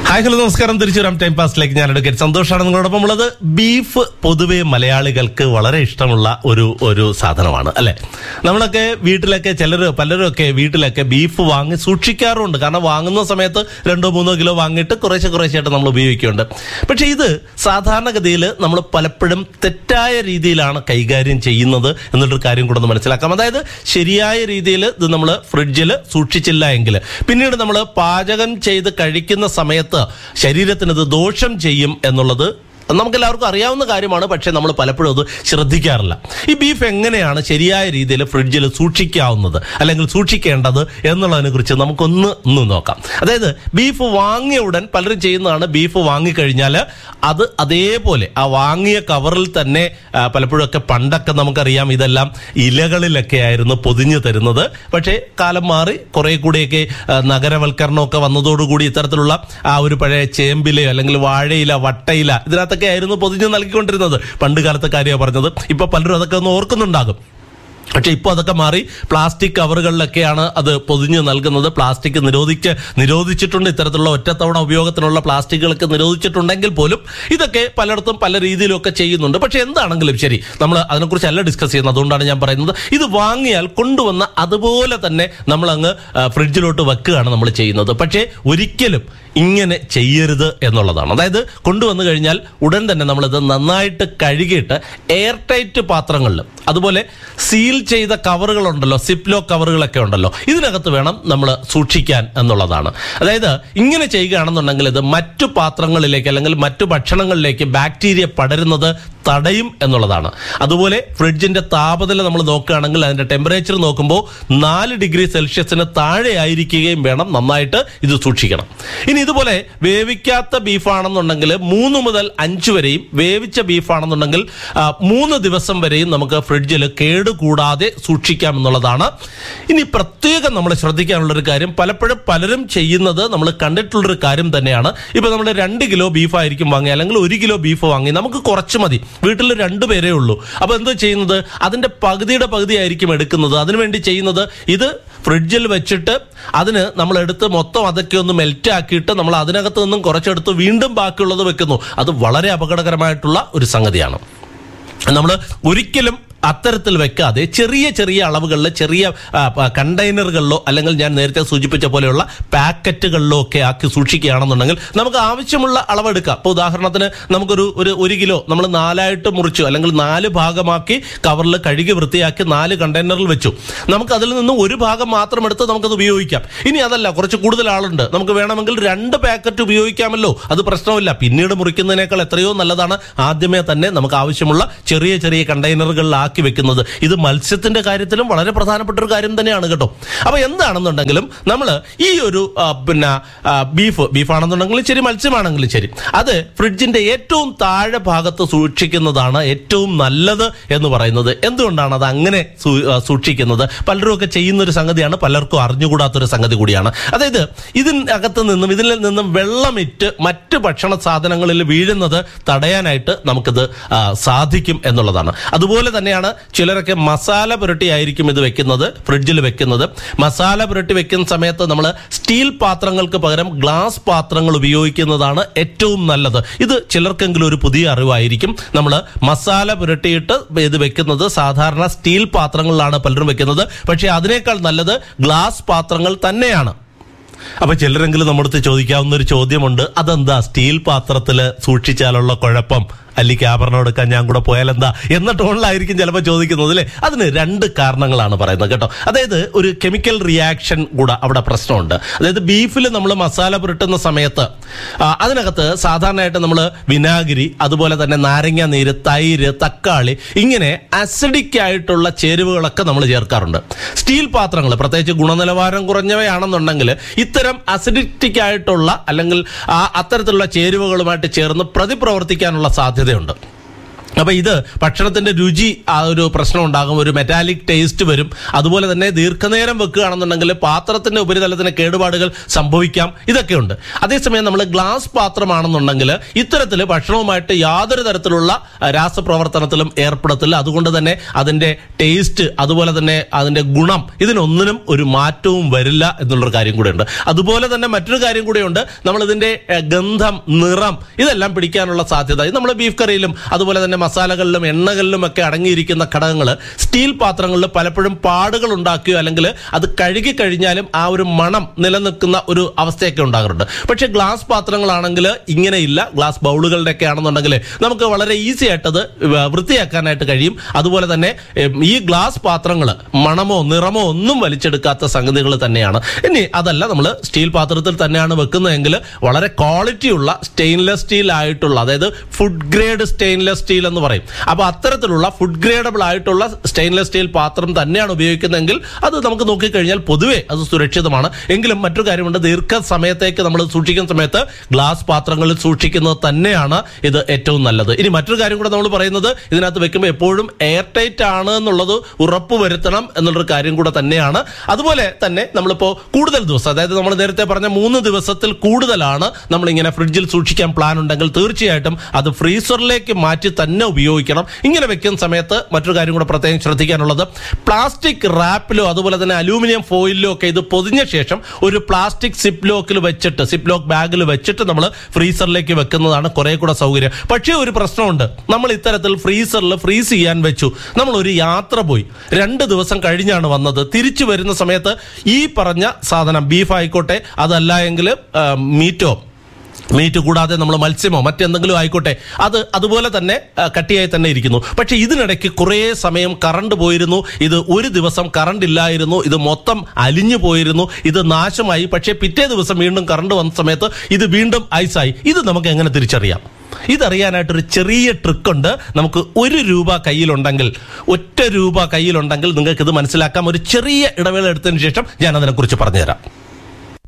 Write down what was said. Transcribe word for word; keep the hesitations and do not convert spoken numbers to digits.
Hi hello നമസ്കാരം. തിരിച്ചു വരാം ടൈം പാസിലേക്ക്. ഞാൻ എടുക്കരുത് സന്തോഷമാണ് നിങ്ങളോടൊപ്പം ഉള്ളത്. ബീഫ് പൊതുവെ മലയാളികൾക്ക് വളരെ ഇഷ്ടമുള്ള ഒരു ഒരു സാധനമാണ് അല്ലെ. നമ്മളൊക്കെ വീട്ടിലൊക്കെ ചിലർ പലരും ഒക്കെ വീട്ടിലൊക്കെ ബീഫ് വാങ്ങി സൂക്ഷിക്കാറുണ്ട്. കാരണം വാങ്ങുന്ന സമയത്ത് രണ്ടോ മൂന്നോ കിലോ വാങ്ങിയിട്ട് കുറേശ്ശെ കുറേശ്ശായിട്ട് നമ്മൾ ഉപയോഗിക്കുന്നുണ്ട്. പക്ഷെ ഇത് സാധാരണഗതിയിൽ നമ്മൾ പലപ്പോഴും തെറ്റായ രീതിയിലാണ് കൈകാര്യം ചെയ്യുന്നത് എന്നുള്ളൊരു കാര്യം കൂടെ ഒന്ന് മനസ്സിലാക്കാം. അതായത് ശരിയായ രീതിയിൽ ഇത് നമ്മൾ ഫ്രിഡ്ജിൽ സൂക്ഷിച്ചില്ല എങ്കിൽ പിന്നീട് നമ്മൾ പാചകം ചെയ്ത് കഴിക്കുന്ന സമയത്ത് ശരീരത്തിന് ഇത് ദോഷം ചെയ്യും എന്നുള്ളത് നമുക്കെല്ലാവർക്കും അറിയാവുന്ന കാര്യമാണ്. പക്ഷെ നമ്മൾ പലപ്പോഴും അത് ശ്രദ്ധിക്കാറില്ല. ഈ ബീഫ് എങ്ങനെയാണ് ശരിയായ രീതിയിൽ ഫ്രിഡ്ജിൽ സൂക്ഷിക്കാവുന്നത് അല്ലെങ്കിൽ സൂക്ഷിക്കേണ്ടത് എന്നുള്ളതിനെ കുറിച്ച് നമുക്കൊന്ന് ഒന്ന് നോക്കാം. അതായത് ബീഫ് വാങ്ങിയ ഉടൻ പലരും ചെയ്യുന്നതാണ്, ബീഫ് വാങ്ങിക്കഴിഞ്ഞാൽ അത് അതേപോലെ ആ വാങ്ങിയ കവറിൽ തന്നെ പലപ്പോഴൊക്കെ പണ്ടൊക്കെ നമുക്കറിയാം ഇതെല്ലാം ഇലകളിലൊക്കെ ആയിരുന്നു പൊതിഞ്ഞു തരുന്നത്. പക്ഷേ കാലം മാറി കുറെ കൂടിയൊക്കെ നഗരവൽക്കരണമൊക്കെ വന്നതോടുകൂടി ഇത്തരത്തിലുള്ള ആ ഒരു പഴയ ചേമ്പിലയോ അല്ലെങ്കിൽ വാഴയില, വട്ടയില ഇതിനകത്ത് ആയിരുന്നു പൊതിഞ്ഞ് നൽകിക്കൊണ്ടിരുന്നത്. പണ്ട് കാലത്തെ കാര്യമാണ് പറഞ്ഞത്. ഇപ്പൊ പലരും അതൊക്കെ ഒന്ന് ഓർക്കുന്നുണ്ടാകും. പക്ഷെ ഇപ്പോൾ അതൊക്കെ മാറി പ്ലാസ്റ്റിക് കവറുകളിലൊക്കെയാണ് അത് പൊതിഞ്ഞ് നൽകുന്നത്. പ്ലാസ്റ്റിക് നിരോധിച്ച് നിരോധിച്ചിട്ടുണ്ട്. ഇത്തരത്തിലുള്ള ഒറ്റത്തവണ ഉപയോഗത്തിനുള്ള പ്ലാസ്റ്റിക്കുകളൊക്കെ നിരോധിച്ചിട്ടുണ്ടെങ്കിൽ പോലും ഇതൊക്കെ പലയിടത്തും പല രീതിയിലൊക്കെ ചെയ്യുന്നുണ്ട്. പക്ഷെ എന്താണെങ്കിലും ശരി, നമ്മൾ അതിനെക്കുറിച്ചല്ല ഡിസ്കസ് ചെയ്യുന്നത്. അതുകൊണ്ടാണ് ഞാൻ പറയുന്നത്, ഇത് വാങ്ങിയാൽ കൊണ്ടുവന്ന അതുപോലെ തന്നെ നമ്മൾ അങ്ങ് ഫ്രിഡ്ജിലോട്ട് വെക്കുകയാണ് നമ്മൾ ചെയ്യുന്നത്. പക്ഷേ ഒരിക്കലും ഇങ്ങനെ ചെയ്യരുത് എന്നുള്ളതാണ്. അതായത് കൊണ്ടുവന്നു കഴിഞ്ഞാൽ ഉടൻ തന്നെ നമ്മളിത് നന്നായിട്ട് കഴുകിയിട്ട് എയർ ടൈറ്റ് പാത്രങ്ങളിൽ, അതുപോലെ സീൽ ചെയ്ത കവറുകളുണ്ടല്ലോ, സിപ്ലോ കവറുകളൊക്കെ ഉണ്ടല്ലോ, ഇതിനകത്ത് വേണം നമ്മൾ സൂക്ഷിക്കാൻ എന്നുള്ളതാണ്. അതായത് ഇങ്ങനെ ചെയ്യുകയാണെന്നുണ്ടെങ്കിൽ ഇത് മറ്റു പാത്രങ്ങളിലേക്ക് അല്ലെങ്കിൽ മറ്റു ഭക്ഷണങ്ങളിലേക്ക് ബാക്ടീരിയ പടരുന്നത് തടയും എന്നുള്ളതാണ്. അതുപോലെ ഫ്രിഡ്ജിന്റെ താപനില നമ്മൾ നോക്കുകയാണെങ്കിൽ അതിന്റെ ടെമ്പറേച്ചർ നോക്കുമ്പോൾ നാല് ഡിഗ്രി സെൽഷ്യസിന് താഴെ ആയിരിക്കുകയും വേണം. നന്നായിട്ട് ഇത് സൂക്ഷിക്കണം. ഇനി ഇതുപോലെ വേവിക്കാത്ത ബീഫാണെന്നുണ്ടെങ്കിൽ മൂന്ന് മുതൽ അഞ്ച് വരെയും, വേവിച്ച ബീഫാണെന്നുണ്ടെങ്കിൽ മൂന്ന് ദിവസം വരെയും നമുക്ക് ഫ്രിഡ്ജിൽ കേടുകൂടാതെ സൂക്ഷിക്കാം എന്നുള്ളതാണ്. ഇനി പ്രത്യേകം നമ്മൾ ശ്രദ്ധിക്കാനുള്ളൊരു കാര്യം, പലപ്പോഴും പലരും ചെയ്യുന്നത് നമ്മൾ കണ്ടിട്ടുള്ളൊരു കാര്യം തന്നെയാണ്. ഇപ്പൊ നമ്മൾ രണ്ട് കിലോ ബീഫായിരിക്കും വാങ്ങി, അല്ലെങ്കിൽ ഒരു കിലോ ബീഫ് വാങ്ങി, നമുക്ക് കുറച്ച് മതി, വീട്ടിൽ രണ്ടുപേരേ ഉള്ളൂ. അപ്പൊ എന്താ ചെയ്യുന്നത്, അതിന്റെ പകുതിയുടെ പകുതി ആയിരിക്കും എടുക്കുന്നത്. അതിനുവേണ്ടി ചെയ്യുന്നത്, ഇത് ഫ്രിഡ്ജിൽ വെച്ചിട്ട് അതിന് നമ്മൾ എടുത്ത് മൊത്തം അതൊക്കെ ഒന്ന് മെൽറ്റ് ആക്കിയിട്ട് നമ്മൾ അതിനകത്ത് നിന്നും കുറച്ചെടുത്ത് വീണ്ടും ബാക്കിയുള്ളത് വെക്കുന്നു. അത് വളരെ അപകടകരമായിട്ടുള്ള ഒരു സംഗതിയാണ്. നമ്മൾ ഒരിക്കലും അത്തരത്തിൽ വെക്കാതെ ചെറിയ ചെറിയ അളവുകളിൽ, ചെറിയ കണ്ടെയ്നറുകളിലോ അല്ലെങ്കിൽ ഞാൻ നേരത്തെ സൂചിപ്പിച്ച പോലെയുള്ള പാക്കറ്റുകളിലോ ഒക്കെ ആക്കി സൂക്ഷിക്കുകയാണെന്നുണ്ടെങ്കിൽ നമുക്ക് ആവശ്യമുള്ള അളവെടുക്കാം. ഇപ്പോൾ ഉദാഹരണത്തിന് നമുക്കൊരു ഒരു ഒരു കിലോ നമ്മൾ നാലായിട്ട് മുറിച്ചു അല്ലെങ്കിൽ നാല് ഭാഗമാക്കി കവറിൽ കഴുകി വൃത്തിയാക്കി നാല് കണ്ടെയ്നറിൽ വെച്ചു. നമുക്ക് അതിൽ നിന്ന് ഒരു ഭാഗം മാത്രം എടുത്ത് നമുക്കത് ഉപയോഗിക്കാം. ഇനി അതല്ല, കുറച്ച് കൂടുതൽ ആളുണ്ട്, നമുക്ക് വേണമെങ്കിൽ രണ്ട് പാക്കറ്റ് ഉപയോഗിക്കാമല്ലോ, അത് പ്രശ്നമില്ല. പിന്നീട് മുറിക്കുന്നതിനേക്കാൾ എത്രയോ നല്ലതാണ് ആദ്യമേ തന്നെ നമുക്ക് ആവശ്യമുള്ള ചെറിയ ചെറിയ കണ്ടെയ്നറുകളിൽ ആക്കി വെക്കുന്നത്. ഇത് മത്സ്യത്തിന്റെ കാര്യത്തിലും വളരെ പ്രധാനപ്പെട്ട ഒരു കാര്യം തന്നെയാണ് കേട്ടോ. അപ്പൊ എന്താണെന്നുണ്ടെങ്കിലും നമ്മൾ ഈ ഒരു പിന്നെ ബീഫ് ബീഫാണെന്നുണ്ടെങ്കിലും ശരി, മത്സ്യമാണെങ്കിലും ശരി, അത് ഫ്രിഡ്ജിന്റെ ഏറ്റവും താഴെ ഭാഗത്ത് സൂക്ഷിക്കുന്നതാണ് ഏറ്റവും നല്ലത് എന്ന് പറയുന്നത്. എന്തുകൊണ്ടാണ് അത് അങ്ങനെ സൂക്ഷിക്കുന്നത്? പലരും ഒക്കെ ചെയ്യുന്ന ഒരു സംഗതിയാണ്, പലർക്കും അറിഞ്ഞുകൂടാത്തൊരു സംഗതി കൂടിയാണ്. അതായത് ഇതിനകത്ത് നിന്നും ഇതിൽ നിന്നും വെള്ളമിറ്റ് മറ്റ് ഭക്ഷണ സാധനങ്ങളിൽ വീഴുന്നത് തടയാനായിട്ട് നമുക്കിത് സാധിക്കും എന്നുള്ളതാണ്. അതുപോലെ തന്നെയാണ് ചിലരൊക്കെ മസാല പുരട്ടി ആയിരിക്കും ഇത് വെക്കുന്നത്, ഫ്രിഡ്ജിൽ വെക്കുന്നത്. മസാല പുരട്ടി വെക്കുന്ന സമയത്ത് നമ്മൾ സ്റ്റീൽ പാത്രങ്ങൾക്ക് പകരം ഗ്ലാസ് പാത്രങ്ങൾ ഉപയോഗിക്കുന്നതാണ് ഏറ്റവും നല്ലത്. ഇത് ചിലർക്കെങ്കിലും ഒരു പുതിയ അറിവായിരിക്കും. നമ്മൾ മസാല പുരട്ടിയിട്ട് ഇത് വെക്കുന്നത് സാധാരണ സ്റ്റീൽ പാത്രങ്ങളിലാണ് പലരും വെക്കുന്നത്. പക്ഷേ അതിനേക്കാൾ നല്ലത് ഗ്ലാസ് പാത്രങ്ങൾ തന്നെയാണ്. അപ്പൊ ചിലരെങ്കിലും നമ്മുടെ അടുത്ത് ചോദിക്കാവുന്ന ഒരു ചോദ്യമുണ്ട്, അതെന്താ സ്റ്റീൽ പാത്രത്തിൽ സൂക്ഷിച്ചാലുള്ള കുഴപ്പം? അല്ലി ക്യാമറ എടുക്കാൻ ഞാൻ കൂടെ പോയാൽ എന്താ എന്ന ടോണിലായിരിക്കും ചിലപ്പോൾ ചോദിക്കുന്നത് അല്ലേ. അതിന് രണ്ട് കാരണങ്ങളാണ് പറയുന്നത് കേട്ടോ. അതായത് ഒരു കെമിക്കൽ റിയാക്ഷൻ കൂടെ അവിടെ പ്രശ്നമുണ്ട്. അതായത് ബീഫിൽ നമ്മൾ മസാല പുരട്ടുന്ന സമയത്ത് അതിനകത്ത് സാധാരണയായിട്ട് നമ്മൾ വിനാഗിരി, അതുപോലെ തന്നെ നാരങ്ങ നീര്, തൈര്, തക്കാളി, ഇങ്ങനെ അസിഡിക് ആയിട്ടുള്ള ചേരുവകളൊക്കെ നമ്മൾ ചേർക്കാറുണ്ട്. സ്റ്റീൽ പാത്രങ്ങൾ പ്രത്യേകിച്ച് ഗുണനിലവാരം കുറഞ്ഞവയാണെന്നുണ്ടെങ്കിൽ ഇത്തരം അസിഡിക് ആയിട്ടുള്ള അല്ലെങ്കിൽ അത്തരത്തിലുള്ള ചേരുവകളുമായിട്ട് ചേർന്ന് പ്രതിപ്രവർത്തിക്കാനുള്ള സാധ്യത ഉണ്ട്. അപ്പൊ ഇത് ഭക്ഷണത്തിന്റെ രുചി ആ ഒരു പ്രശ്നം ഉണ്ടാകും, ഒരു മെറ്റാലിക് ടേസ്റ്റ് വരും. അതുപോലെ തന്നെ ദീർഘനേരം വെക്കുകയാണെന്നുണ്ടെങ്കിൽ പാത്രത്തിന്റെ ഉപരിതലത്തിന് കേടുപാടുകൾ സംഭവിക്കാം, ഇതൊക്കെയുണ്ട്. അതേസമയം നമ്മൾ ഗ്ലാസ് പാത്രമാണെന്നുണ്ടെങ്കിൽ ഇത്തരത്തിൽ ഭക്ഷണവുമായിട്ട് യാതൊരു തരത്തിലുള്ള രാസപ്രവർത്തനത്തിലും ഏർപ്പെടത്തില്ല. അതുകൊണ്ട് തന്നെ അതിന്റെ ടേസ്റ്റ് അതുപോലെ തന്നെ അതിന്റെ ഗുണം ഇതിനൊന്നിനും ഒരു മാറ്റവും വരില്ല എന്നുള്ളൊരു കാര്യം കൂടെയുണ്ട്. അതുപോലെ തന്നെ മറ്റൊരു കാര്യം കൂടെയുണ്ട്, നമ്മൾ ഇതിന്റെ ഗന്ധം, നിറം ഇതെല്ലാം പിടിക്കാനുള്ള സാധ്യത. ഇത് നമ്മൾ ബീഫ് കറിയിലും അതുപോലെ തന്നെ മസാലകളിലും എണ്ണകളിലും ഒക്കെ അടങ്ങിയിരിക്കുന്ന ഘടകങ്ങൾ സ്റ്റീൽ പാത്രങ്ങളിൽ പലപ്പോഴും പാടുകൾ ഉണ്ടാക്കുകയോ അല്ലെങ്കിൽ അത് കഴുകി കഴിഞ്ഞാലും ആ ഒരു മണം നിലനിൽക്കുന്ന ഒരു അവസ്ഥയൊക്കെ ഉണ്ടാകാറുണ്ട്. പക്ഷെ ഗ്ലാസ് പാത്രങ്ങളാണെങ്കിൽ ഇങ്ങനെയില്ല. ഗ്ലാസ് ബൗളുകളുടെ ഒക്കെ ആണെന്നുണ്ടെങ്കിൽ നമുക്ക് വളരെ ഈസി ആയിട്ടത് വൃത്തിയാക്കാനായിട്ട് കഴിയും. അതുപോലെ തന്നെ ഈ ഗ്ലാസ് പാത്രങ്ങൾ മണമോ നിറമോ ഒന്നും വലിച്ചെടുക്കാത്ത സംഗതികൾ തന്നെയാണ്. ഇനി അതല്ല, നമ്മൾ സ്റ്റീൽ പാത്രത്തിൽ തന്നെയാണ് വെക്കുന്നതെങ്കിൽ വളരെ ക്വാളിറ്റിയുള്ള സ്റ്റെയിൻലെസ് സ്റ്റീൽ ആയിട്ടുള്ള, അതായത് ഫുഡ് ഗ്രേഡ് സ്റ്റെയിൻലെസ് സ്റ്റീൽ എന്ന് പറയും. അപ്പൊ അത്തരത്തിലുള്ള ഫുഡ് ഗ്രേഡബിൾ ആയിട്ടുള്ള സ്റ്റെയിൻലെസ് സ്റ്റീൽ പാത്രം തന്നെയാണ് ഉപയോഗിക്കുന്നതെങ്കിൽ അത് നമുക്ക് നോക്കിക്കഴിഞ്ഞാൽ പൊതുവെ അത് സുരക്ഷിതമാണ്. എങ്കിലും മറ്റൊരു കാര്യമുണ്ട്, ദീർഘ സമയത്തേക്ക് നമ്മൾ സൂക്ഷിക്കുന്ന സമയത്ത് ഗ്ലാസ് പാത്രങ്ങളിൽ സൂക്ഷിക്കുന്നത് തന്നെയാണ് ഇത് ഏറ്റവും നല്ലത്. ഇനി മറ്റൊരു കാര്യം കൂടെ നമ്മൾ പറയുന്നത്, ഇതിനകത്ത് വെക്കുമ്പോൾ എപ്പോഴും എയർ ടൈറ്റ് ആണ് എന്നുള്ളത് ഉറപ്പ് വരുത്തണം എന്നുള്ളൊരു കാര്യം കൂടെ തന്നെയാണ്. അതുപോലെ തന്നെ നമ്മളിപ്പോൾ കൂടുതൽ ദിവസം, അതായത് നമ്മൾ നേരത്തെ പറഞ്ഞ മൂന്ന് ദിവസത്തിൽ കൂടുതലാണ് നമ്മളിങ്ങനെ ഫ്രിഡ്ജിൽ സൂക്ഷിക്കാൻ പ്ലാൻ ഉണ്ടെങ്കിൽ തീർച്ചയായിട്ടും അത് ഫ്രീസറിലേക്ക് മാറ്റി തന്നെ ഉപയോഗിക്കണം. ഇങ്ങനെ വെക്കുന്ന സമയത്ത് മറ്റൊരു കാര്യം കൂടെ പ്രത്യേകം ശ്രദ്ധിക്കാനുള്ളത്, പ്ലാസ്റ്റിക് റാപ്പിലോ അതുപോലെ തന്നെ അലൂമിനിയം ഫോയിലിലോ ഒക്കെ ഇത് പൊതിഞ്ഞ ശേഷം ഒരു പ്ലാസ്റ്റിക് സിപ്പ് ലോക്കിൽ വെച്ചിട്ട് സിപ്പ് ലോക്ക് ബാഗിൽ വെച്ചിട്ട് നമ്മൾ ഫ്രീസറിലേക്ക് വെക്കുന്നതാണ് കുറെ കൂടെ സൗകര്യം. പക്ഷേ ഒരു പ്രശ്നമുണ്ട്, നമ്മൾ ഇത്തരത്തിൽ ഫ്രീസറിൽ ഫ്രീസ് ചെയ്യാൻ വെച്ചു, നമ്മൾ ഒരു യാത്ര പോയി രണ്ട് ദിവസം കഴിഞ്ഞാണ് വന്നത്, തിരിച്ചു വരുന്ന സമയത്ത് ഈ പറഞ്ഞ സാധനം ബീഫ് ആയിക്കോട്ടെ അതല്ല എങ്കിൽ മീറ്റോ മീറ്റ് കൂടാതെ നമ്മൾ മത്സ്യമോ മറ്റെന്തെങ്കിലും ആയിക്കോട്ടെ അത് അതുപോലെ തന്നെ കട്ടിയായി തന്നെ ഇരിക്കുന്നു. പക്ഷെ ഇതിനിടയ്ക്ക് കുറേ സമയം കറണ്ട് പോയിരുന്നു, ഇത് ഒരു ദിവസം കറണ്ട് ഇല്ലായിരുന്നു, ഇത് മൊത്തം അലിഞ്ഞു പോയിരുന്നു, ഇത് നാശമായി. പക്ഷേ പിറ്റേ ദിവസം വീണ്ടും കറണ്ട് വന്ന സമയത്ത് ഇത് വീണ്ടും ഐസായി. ഇത് നമുക്ക് എങ്ങനെ തിരിച്ചറിയാം? ഇതറിയാനായിട്ടൊരു ചെറിയ ട്രിക്കുണ്ട്. നമുക്ക് ഒരു രൂപ കയ്യിലുണ്ടെങ്കിൽ, ഒറ്റ രൂപ കയ്യിലുണ്ടെങ്കിൽ നിങ്ങൾക്ക് ഇത് മനസ്സിലാക്കാം. ഒരു ചെറിയ ഇടവേള എടുത്തതിന് ശേഷം ഞാൻ അതിനെക്കുറിച്ച് പറഞ്ഞുതരാം.